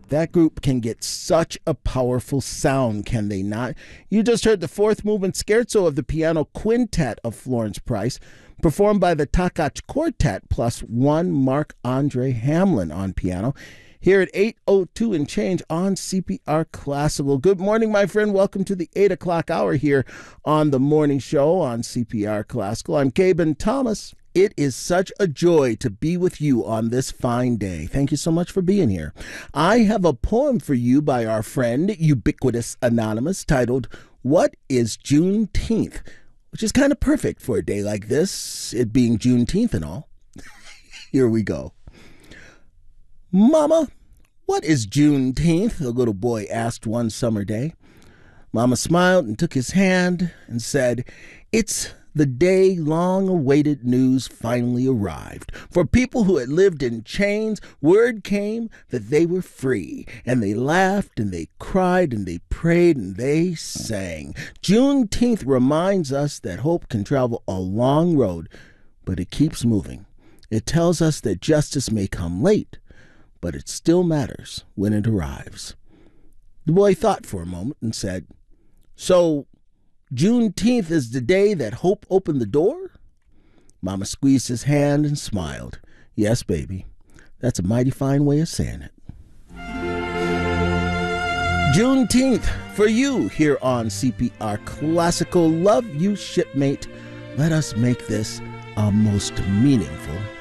That group can get such a powerful sound, can they not? You just heard the fourth movement scherzo of the piano quintet of Florence Price, performed by the Takach Quartet, plus one Marc-Andre Hamlin on piano, here at 8:02 and change on CPR Classical. Good morning, my friend. Welcome to the 8 o'clock hour here on the morning show on CPR Classical. I'm Gaben Thomas. It is such a joy to be with you on this fine day. Thank you so much for being here. I have a poem for you by our friend Ubiquitous Anonymous titled, What is Juneteenth? Which is kind of perfect for a day like this, it being Juneteenth and all. Here we go. Mama, what is Juneteenth? The little boy asked one summer day. Mama smiled and took his hand and said, It's the day long-awaited news finally arrived. For people who had lived in chains, word came that they were free. And they laughed and they cried and they prayed and they sang. Juneteenth reminds us that hope can travel a long road, but it keeps moving. It tells us that justice may come late, but it still matters when it arrives. The boy thought for a moment and said, So, Juneteenth is the day that hope opened the door? Mama squeezed his hand and smiled. Yes, baby. That's a mighty fine way of saying it. Juneteenth for you here on CPR Classical. Love you, shipmate. Let us make this a most meaningful